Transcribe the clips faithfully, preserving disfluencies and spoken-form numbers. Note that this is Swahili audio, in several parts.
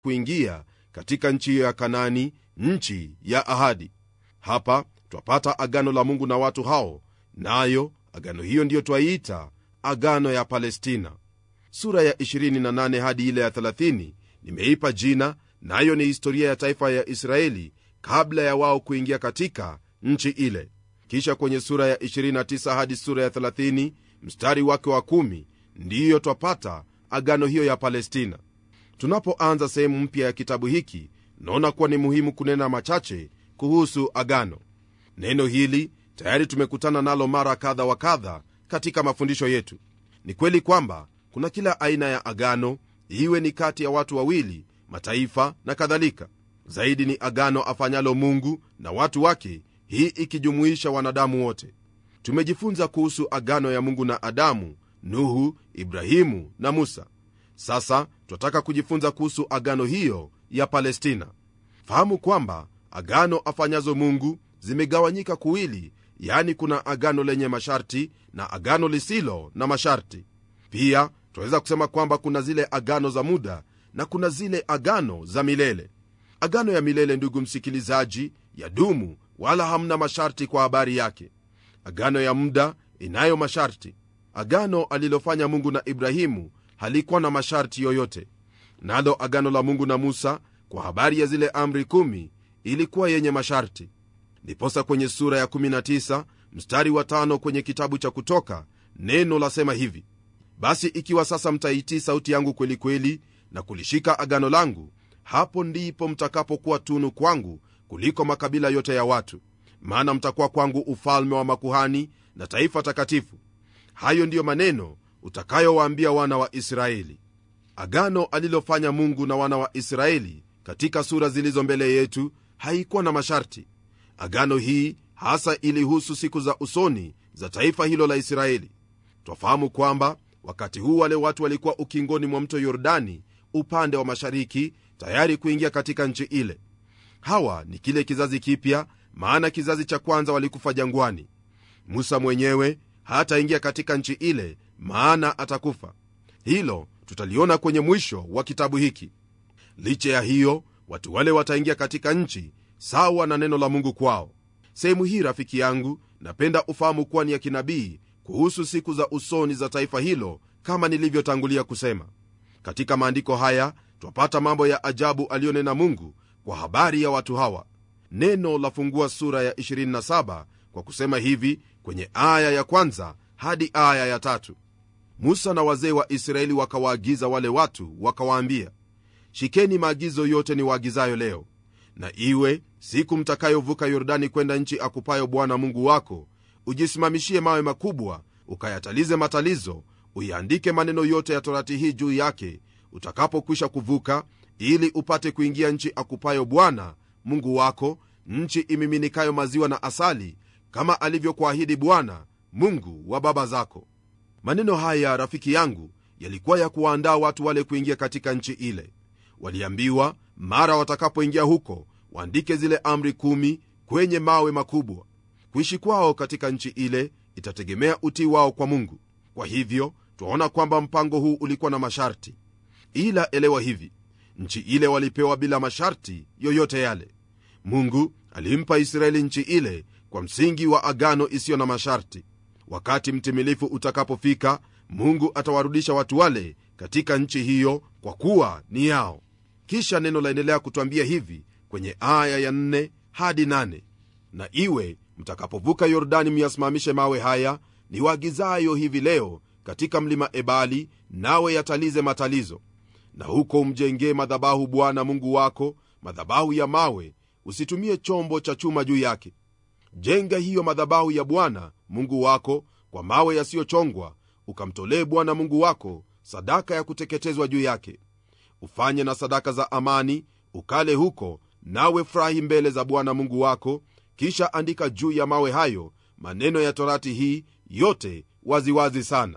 kuingia katika nchi hiyo ya Kanaani, nchi ya ahadi. Hapa twapata agano la Mungu na watu hao, nayo agano hiyo ndiyo twaiita agano ya Palestina. Sura ya ishirini na nane hadi ile ya thelathini nimeipa jina, nayo ni historia ya taifa ya Israeli kabla ya wao kuingia katika nchi ile. Kisha kwenye sura ya ishirini na tisa hadi sura ya thelathini mstari wake wa kumi ndiyo twapata agano hiyo ya Palestina. Tunapoanza sehemu mpya ya kitabu hiki, naona kuwa ni muhimu kunena machache kuhusu agano. Neno hili tayari tumekutana nalo mara kadha wa kadha katika mafundisho yetu. Ni kweli kwamba kuna kila aina ya agano, iwe ni kati ya watu wawili, mataifa na kadhalika. Zaidi ni agano afanyalo Mungu na watu wake, hii ikijumuisha wanadamu wote. Tumejifunza kuhusu agano ya Mungu na Adamu, Nuhu, Ibrahimu na Musa. Sasa tunataka kujifunza kuhusu agano hiyo ya Palestina. Fahamu kwamba agano afanyazo Mungu zimegawanyika kuwili, yani kuna agano lenye masharti na agano lisilo na masharti. Pia tunaweza kusema kwamba kuna zile agano za muda na kuna zile agano za milele. Agano ya milele, ndugu msikilizaji, yadumu wala hamna masharti kwa habari yake. Agano ya muda inayo masharti. Agano alilofanya Mungu na Ibrahimu halikuwa na masharti yoyote. Nalo agano la Mungu na Musa kwa habari ya zile amri kumi ilikuwa yenye masharti. Ndiposa kwenye sura ya kumi na tisa mstari wa tano kwenye kitabu cha Kutoka, neno lasema hivi: basi ikiwa sasa mtaitii sauti yangu kweli kweli na kulishika agano langu, hapo ndipo mtakapokuwa tunu kwangu kuliko makabila yote ya watu, maana mtakuwa kwangu ufalme wa makuhani na taifa takatifu. Hayo ndiyo maneno utakayowaambia wana wa Israeli. Agano alilofanya Mungu na wana wa Israeli katika sura zilizo mbele yetu haikuwa na masharti. Agano hii hasa ilihusu siku za usoni za taifa hilo la Israeli. Twafahamu kwamba wakati huu wale watu walikuwa ukingoni mwa mto Yordani upande wa mashariki, tayari kuingia katika nchi ile. Hawa ni kile kizazi kipya, maana kizazi cha kwanza walikufa jangwani. Musa mwenyewe hataingia katika nchi ile, maana atakufa. Hilo tutaliona kwenye mwisho wa kitabu hiki. Licha ya hiyo, watu wale wataingia katika nchi sawa na neno la Mungu kwao. Sehemu hii, rafiki yangu, napenda ufahamu kuwa ni ya kinabii kuhusu siku za usoni za taifa hilo, kama nilivyotangulia kusema. Katika maandiko haya twapata mambo ya ajabu aliyonena Mungu kwa habari ya watu hawa. Neno lafungua sura ya ishirini na saba kwa kusema hivi kwenye aya ya kwanza hadi aya ya tatu: Musa na wazee wa Israeli wakawaagiza wale watu, wakawaambia, shikeni maagizo yote ni waagizayo leo, na iwe siku mtakayovuka Yordani kwenda nchi akupayo Bwana Mungu wako, ujisimamishie mawe makubwa, ukayatalize matalizo, uiandike maneno yote ya torati hii juu yake utakapokwisha kuvuka, ili upate kuingia nchi akupayo Bwana Mungu wako, nchi imiminikayo maziwa na asali, kama alivyokuahidi Bwana Mungu wa baba zako. Maneno haya, rafiki yangu, yalikuwa ya kuwaandaa watu wale kuingia katika nchi ile. Waliambiwa mara watakapoingia huko waandike zile amri kumi kwenye mawe makubwa. Kuishi kwao katika nchi ile itategemea utii wao kwa Mungu. Kwa hivyo twaona kwamba mpango huu ulikuwa na masharti. Ila elewa hivi, nchi ile walipewa bila masharti yoyote yale. Mungu alimpa Israeli nchi ile kwa msingi wa agano isiyo na masharti. Wakati mtimilifu utakapofika, Mungu atawarudisha watu wale katika nchi hiyo, kwa kuwa ni yao. Kisha neno laendelea kutwambia hivi kwenye aya ya nne hadi nane: na iwe mtakapovuka Yordani, myasimamishe mawe haya ni waagizayo hivi leo katika mlima Ebali, nawe yatalize matalizo. Na huko umjengee madhabahu Bwana Mungu wako, madhabahu ya mawe, usitumie chombo cha chuma juu yake. Jenga hiyo madhabahu ya Bwana Mungu wako kwa mawe yasiyochongwa, ukamtolee Bwana Mungu wako sadaka ya kuteketezwa juu yake. Ufanye na sadaka za amani, ukale huko, nawe furahi mbele za Bwana Mungu wako. Kisha andika juu ya mawe hayo maneno ya torati hii yote waziwazi wazi sana.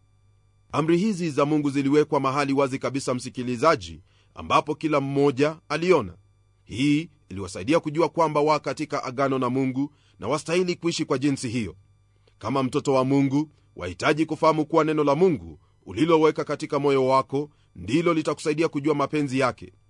Amri hizi za Mungu ziliwekwa mahali wazi kabisa, msikilizaji, ambapo kila mmoja aliona. Hii iliwasaidia kujua kwamba wa katika agano na Mungu na wastahili kuishi kwa jinsi hiyo. Kama mtoto wa Mungu, wahitaji kufahamu kuwa neno la Mungu uliloweka katika moyo wako ndilo litakusaidia kujua mapenzi yake.